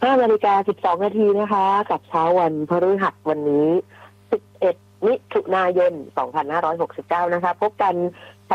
5:12 นาทีนะคะกับเช้าวันพฤหัสวันนี้11มิถุนายน2569นะคะพบกันเช้า